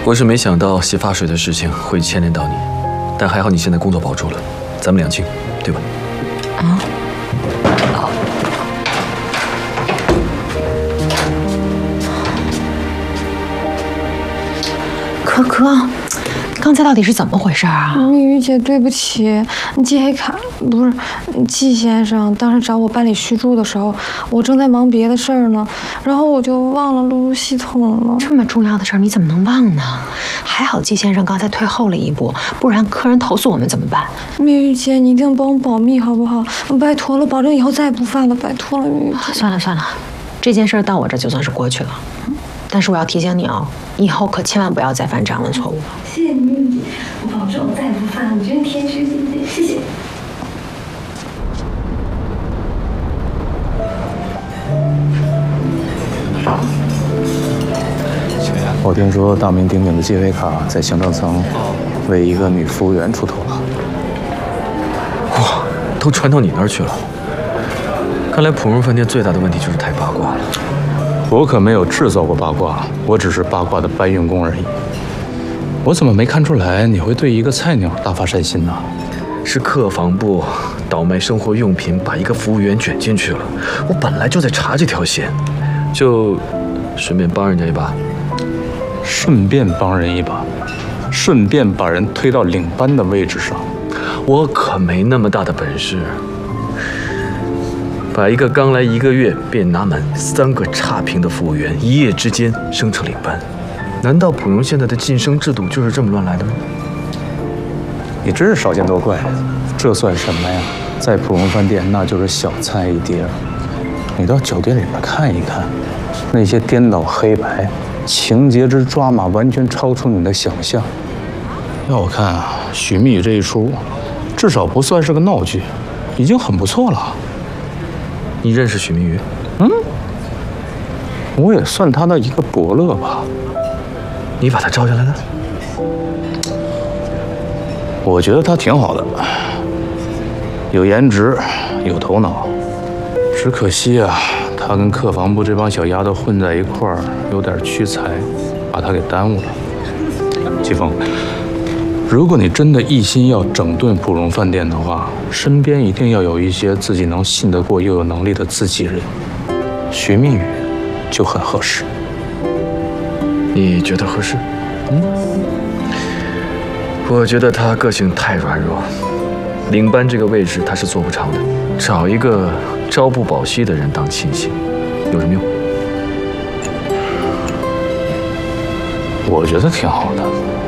我是没想到洗发水的事情会牵连到你，但还好你现在工作保住了，咱们两清，对吧？ 啊。可可，刚才到底是怎么回事啊？ 蜜语姐，对不起，季黑卡不是季先生，当时找我办理续注的时候，我正在忙别的事儿呢，然后我就忘了录入系统了。 这么重要的事儿你怎么能忘呢？还好季先生刚才退后了一步，不然客人投诉我们怎么办？ 蜜语姐，你一定帮我保密好不好？拜托了，保证以后再也不犯了，拜托了，蜜语姐。 算了算了，这件事到我这就算是过去了。但是我要提醒你哦，以后可千万不要再犯这样的错误了。 谢谢你，蜜语姐，我保证我再也不犯了。你真天使姐姐，谢谢。 我听说大名鼎鼎的季薇卡在行政层为一个女服务员出头了。 哇，都传到你那儿去了。看来普荣饭店最大的问题就是太八卦了。 我可没有制造过八卦，我只是八卦的搬运工而已。我怎么没看出来你会对一个菜鸟大发善心呢？ 是客房部倒卖生活用品，把一个服务员卷进去了。我本来就在查这条线，就顺便帮人家一把。 顺便帮人一把，顺便把人推到领班的位置上。 我可没那么大的本事。把一个刚来1个月便拿满3个差评的服务员一夜之间升成领班，难道普荣现在的晋升制度就是这么乱来的吗？ 你真是少见多怪，这算什么呀？在普荣饭店那就是小菜一碟。你到酒店里边看一看，那些颠倒黑白、情节之抓马，完全超出你的想象。要我看啊，许蜜雨这一出，至少不算是个闹剧，已经很不错了。 你认识许蜜雨？ 我也算他的一个伯乐吧。 你把他招下来的？ 我觉得他挺好的，有颜值，有头脑。只可惜啊，他跟客房部这帮小丫头混在一块儿，有点屈才，把他给耽误了。季风，如果你真的一心要整顿普荣饭店的话，身边一定要有一些自己能信得过又有能力的自己人。徐蜜雨就很合适。 你觉得合适？我觉得他个性太软弱，领班这个位置他是做不长的。找一个朝不保夕的人当亲信，有什么用？ 我觉得挺好的。